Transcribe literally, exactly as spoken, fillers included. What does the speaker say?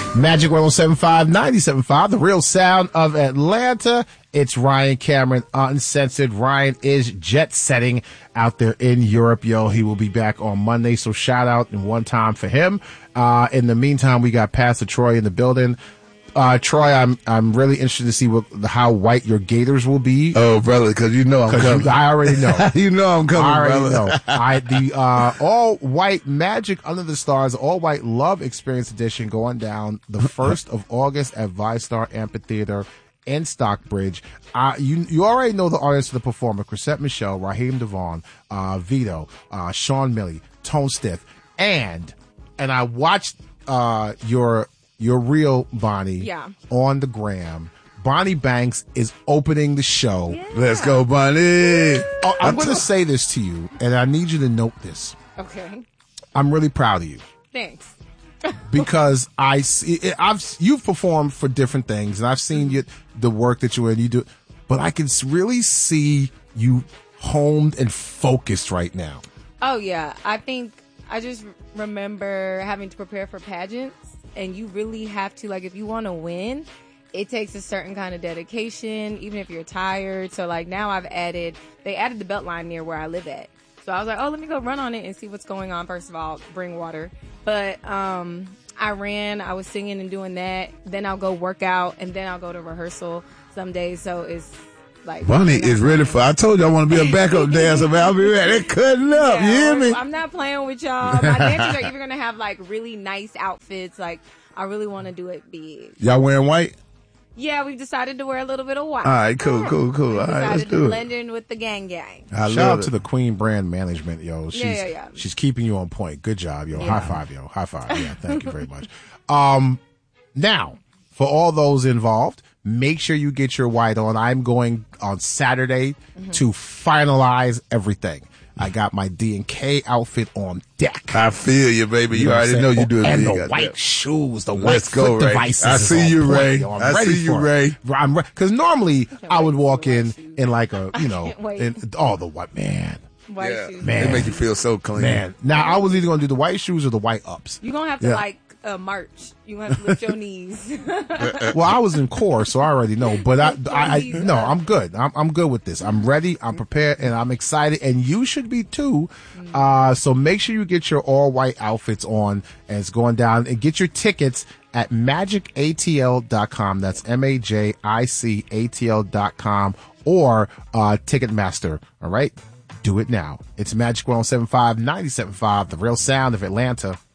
Magic one oh seven point five, ninety-seven point five, the real sound of Atlanta. It's Ryan Cameron, Uncensored. Ryan is jet setting out there in Europe, yo. He will be back on Monday, so shout out in one time for him. Uh, in the meantime, we got Pastor Troy in the building. Uh, Troy, I'm I'm really interested to see what how white your gators will be. Oh, brother, because you know I'm coming. You, I already know. You know I'm coming, I already brother. know. I the uh, all white Magic Under the Stars, all white Love Experience Edition going down the first of August at ViStar Amphitheater in Stockbridge. Uh, you you already know the artists of the performer: Chrisette Michele, Raheem Devon, uh, Vito, uh, Sean Milley, Tone Stith, and and I watched uh, your. Your real Bonnie yeah. on the gram. Bonnie Banks is opening the show. Yeah. Let's go, Bonnie. Oh, I'm going to say this to you, and I need you to note this. Okay. I'm really proud of you. Thanks. Because I see, I've you've performed for different things, and I've seen you the work that you and you do, but I can really see you honed and focused right now. Oh yeah, I think I just remember having to prepare for pageants. And you really have to, like, if you want to win, it takes a certain kind of dedication, even if you're tired. So, like, now I've added, they added the belt line near where I live at. So I was like, oh, let me go run on it and see what's going on. First of all, bring water. But um, I ran, I was singing and doing that. Then I'll go work out, and then I'll go to rehearsal some days. So it's like. Bonnie is ready for, I told you I want to be a backup dancer, but I'll be ready. They're cutting up, Yeah, you hear me? I'm not playing with y'all. My dancers are even going to have, like, really nice outfits. Like, I really want to do it big. Y'all wearing white? Yeah, we've decided to wear a little bit of white. All right, cool, cool, cool. We All right, let's decided do to it. blend in with the gang gang. I Shout love out it. to the Queen Brand Management, yo. She's, Yeah, yeah, yeah. She's keeping you on point. Good job, yo. Yeah. High five, yo. High five. Yeah, thank you very much. Um, now, for all those involved, make sure you get your white on. I'm going on Saturday Mm-hmm. to finalize everything. I got my D and K outfit on deck. I feel you, baby. You, know what I'm already saying? know you do it. And big, the goddamn. white shoes, the white Let's go, foot Ray. devices. I is see on you, point, Ray. yo. I'm I ready see you, for it. Ray. I'm because normally I would walk in white shoes. in like a, you know, can't wait. in, oh, the white man. White Yeah. shoes. Man. They make you feel so clean. Man, now I was either going to do the white shoes or the white ups. You're going to have to, Yeah. like, uh, march. You're going to have to lift your knees. Well, I was in core, so I already know. But I, I, I no, I'm good. I'm, I'm good with this. I'm ready. I'm prepared, and I'm excited. And you should be too. Uh, so make sure you get your all white outfits on, and it's going down. And get your tickets at magic A T L dot com. That's M A J I C A T L dot com or uh, Ticketmaster. All right, do it now. It's Magic one oh seven point five, ninety-seven point five, the real sound of Atlanta.